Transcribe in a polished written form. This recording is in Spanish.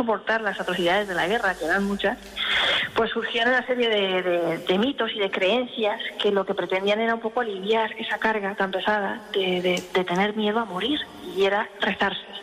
soportar las atrocidades de la guerra, que eran muchas, pues surgieron una serie de mitos y de creencias que lo que pretendían era un poco aliviar esa carga tan pesada de tener miedo a morir, y era rezarse.